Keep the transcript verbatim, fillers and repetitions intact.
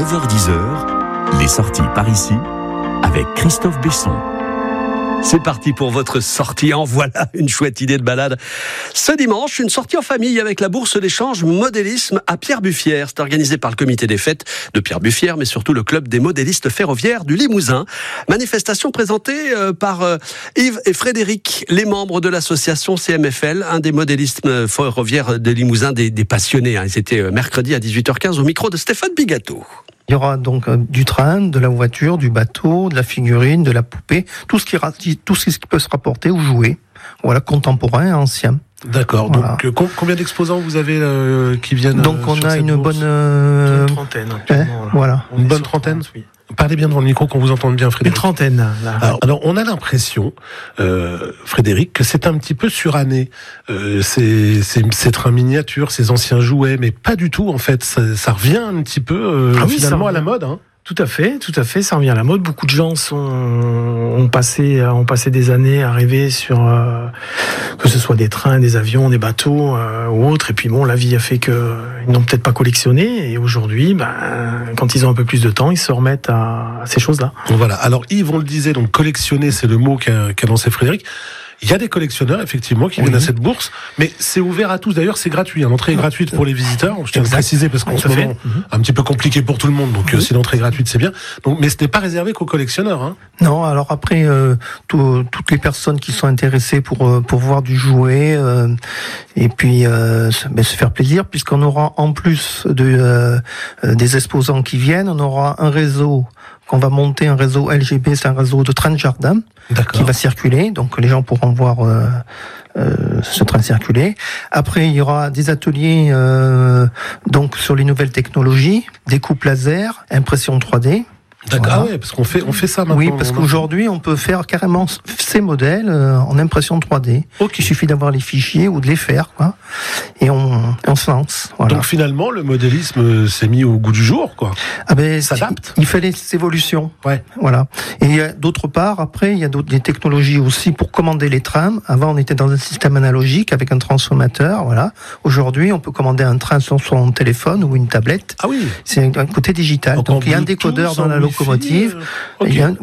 neuf heures dix, les sorties par ici, avec Christophe Besson. C'est parti pour votre sortie. En voilà une chouette idée de balade. Ce dimanche, une sortie en famille avec la bourse d'échange Modélisme à Pierre-Buffière. C'est organisé par le comité des fêtes de Pierre-Buffière, mais surtout le club des modélistes ferroviaires du Limousin. Manifestation présentée par Yves et Frédéric, les membres de l'association C M F L, un des modélistes ferroviaires de Limousin, des, des passionnés. C'était mercredi à dix-huit heures quinze au micro de Stéphane Bigato. Il y aura donc euh, du train, de la voiture, du bateau, de la figurine, de la poupée, tout ce qui, tout ce qui peut se rapporter ou jouer. Voilà, contemporain, ancien. D'accord. Voilà. Donc euh, combien d'exposants vous avez euh, qui viennent Donc on sur a une bourse bonne euh, une trentaine. Hein, voilà. Une bonne trentaine. trente, oui. Parlez bien devant le micro qu'on vous entende bien, Frédéric. Une trentaine. Là. Alors, alors, on a l'impression, euh, Frédéric, que c'est un petit peu suranné. Euh, ces, ces, ces trains miniatures, ces anciens jouets, mais pas du tout en fait. Ça, ça revient un petit peu euh, ah oui, finalement à la mode. Hein. Tout à fait, tout à fait, ça revient à la mode. Beaucoup de gens sont, ont passé, ont passé des années à rêver sur euh, que ce soit des trains, des avions, des bateaux euh, ou autres. Et puis bon, la vie a fait que ils n'ont peut-être pas collectionné. Et aujourd'hui, ben, quand ils ont un peu plus de temps, ils se remettent à, à ces choses-là. Voilà. Alors Yves, on le disait, donc collectionner, c'est le mot qu'a, qu'a lancé Frédéric. Il y a des collectionneurs, effectivement, qui oui. viennent à cette bourse, mais c'est ouvert à tous. D'ailleurs, c'est gratuit. L'entrée est gratuite pour les visiteurs. Je tiens exact. à préciser parce qu'en ce moment, mm-hmm. un petit peu compliqué pour tout le monde. Donc, oui. euh, si l'entrée est gratuite, c'est bien. Donc, mais ce n'est pas réservé qu'aux collectionneurs. Hein. Non. Alors après, euh, tout, toutes les personnes qui sont intéressées pour euh, pour voir du jouet euh, et puis euh, ben, se faire plaisir, puisqu'on aura en plus de euh, des exposants qui viennent, on aura un réseau. On va monter un réseau L G B, c'est un réseau de train de jardin D'accord. qui va circuler, donc les gens pourront voir euh, euh, ce train circuler. Après, il y aura des ateliers euh, donc sur les nouvelles technologies, découpe laser, impression trois D. D'accord, voilà. Ah ouais, parce qu'on fait, on fait ça maintenant. Oui, parce qu'aujourd'hui, on peut faire carrément ces modèles euh, en impression trois D. Okay. Il suffit d'avoir les fichiers ou de les faire, quoi. Et on, on se lance. Voilà. Donc finalement, le modélisme s'est mis au goût du jour, quoi. Ah ben, s'adapte. Il fait les évolutions. Ouais. Voilà. Et d'autre part, après, il y a d'autres, des technologies aussi pour commander les trams. Avant, on était dans un système analogique avec un transformateur, voilà. Aujourd'hui, on peut commander un train sur son téléphone ou une tablette. Ah oui. C'est un côté digital. Donc, Donc il y a un décodeur dans la locomotive. Euh, okay.